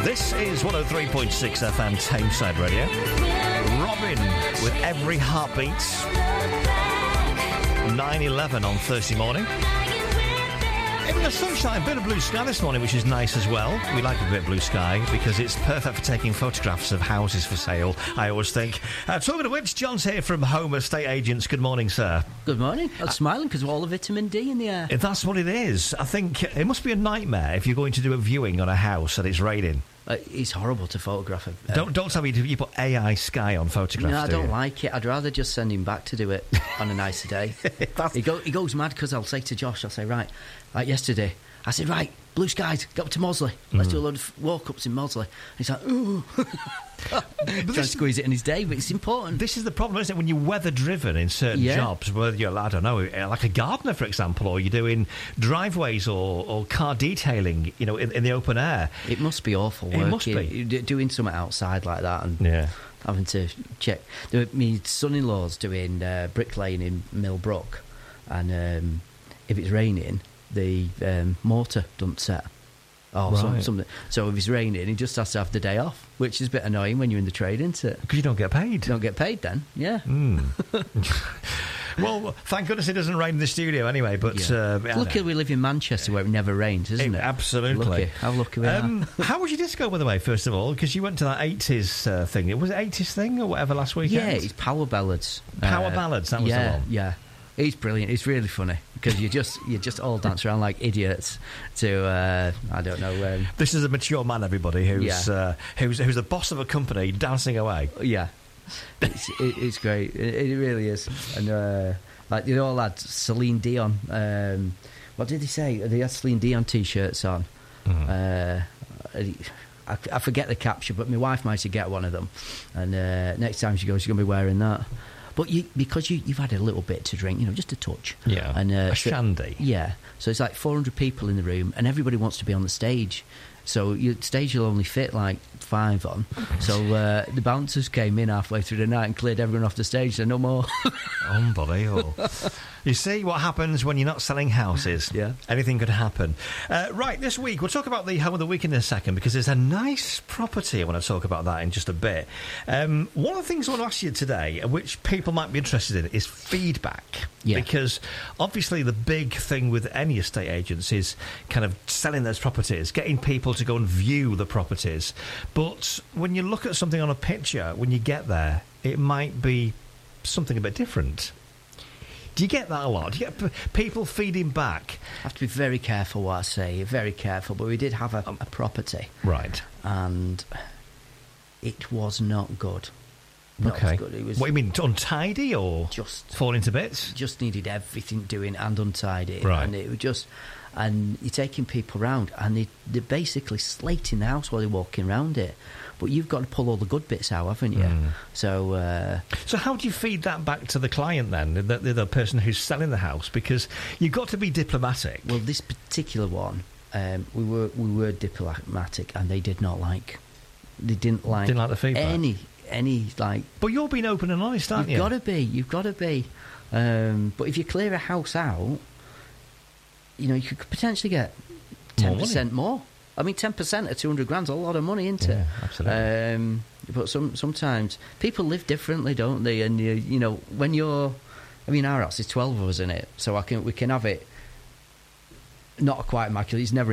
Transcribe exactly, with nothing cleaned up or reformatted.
This is one oh three point six F M Tameside Radio. Robin with Every Heartbeat. nine eleven on Thursday morning. In the sunshine, a bit of blue sky this morning, which is nice as well. We like a bit of blue sky because it's perfect for taking photographs of houses for sale, I always think. Uh, talking of which, John's here from Home Estate Agents. Good morning, sir. Good morning. I'm uh, smiling because of all the vitamin D in the air. That's what it is. I think it must be a nightmare if you're going to do a viewing on a house and it's raining. Uh, it's horrible to photograph. Uh, don't don't tell me you put A I Sky on photographs. No, I do don't you? like it. I'd rather just send him back to do it on a nicer day. he, go, he goes mad because I'll say to Josh, I'll say, right, like yesterday, I said, right, blue skies, get up to Mosley. Let's mm. do a load of walk-ups in Mosley. And he's like, ooh. Trying to squeeze it in his day, but it's important. This is the problem, isn't it? When you're weather-driven in certain yeah. jobs, whether you're, I don't know, like a gardener, for example, or you're doing driveways or, or car detailing, you know, in, in the open air. It must be awful working. It must be. Doing something outside like that and yeah. having to check. My son-in-law's doing uh, bricklaying in Millbrook, and um, if it's raining, the um, mortar doesn't set. Oh, right. some, something. So if it's raining, he just has to have the day off, which is a bit annoying when you're in the trade, isn't it? Because you don't get paid. You don't get paid then, yeah. Mm. Well, thank goodness it doesn't rain in the studio anyway, but... Yeah. Uh, lucky we live in Manchester where it never rains, isn't it? it? Absolutely. Lucky. How lucky we um, are. How was your disco, by the way, first of all? Because you went to that eighties uh, thing. Was it eighties thing or whatever last weekend? Yeah, it's Power Ballads. Power uh, Ballads, that was yeah, the one. Yeah, it's brilliant. It's really funny because you just you just all dance around like idiots to uh, I don't know. Um, this is a mature man, everybody, who's yeah. uh, who's who's the boss of a company, dancing away. Yeah, it's, it, it's great. It, it really is. And uh, like they all had Celine Dion. Um, what did they say? They had Celine Dion t-shirts on. Mm-hmm. Uh, I, I forget the caption, but my wife might get one of them. And uh, next time she goes, she's going to be wearing that. But you, because you, you've had a little bit to drink, you know, just a touch. Yeah, and, uh, a shandy. So, yeah. So it's like four hundred people in the room, and everybody wants to be on the stage. So your stage will only fit like five on. So uh, the bouncers came in halfway through the night and cleared everyone off the stage, so no more. Unbelievable. You see what happens when you're not selling houses. Yeah. Anything could happen. Uh, right, this week, we'll talk about the Home of the Week in a second, because there's a nice property. I want to talk about that in just a bit. Um, one of the things I want to ask you today, which people might be interested in, is feedback. Yeah. Because obviously the big thing with any estate agents is kind of selling those properties, getting people to go and view the properties. But when you look at something on a picture, when you get there, it might be something a bit different. Do you get that a lot? Do you get p- people feeding back? I have to be very careful what I say, very careful. But we did have a, a property. Right. And it was not good. Not okay. Good. It was what do you mean, untidy or just falling to bits? Just needed everything doing and untidy. Right. And it was just... And you're taking people around, and they, they're basically slating the house while they're walking around it. But you've got to pull all the good bits out, haven't you? Mm. So, uh, so how do you feed that back to the client then, the, the, the person who's selling the house? Because you've got to be diplomatic. Well, this particular one, um, we were we were diplomatic, and they did not like. They didn't like. Didn't like the feedback. Any any like. But you're being open and honest, aren't you've you? You've got to be. You've got to be. Um, but if you clear a house out, you know, you could potentially get ten percent more. I mean, ten percent of two hundred grand's a lot of money, isn't it? Yeah, absolutely. Um, but some, sometimes people live differently, don't they? And, you, you know, when you're... I mean, our house is twelve of us in it, so I can we can have it not quite immaculate. It's never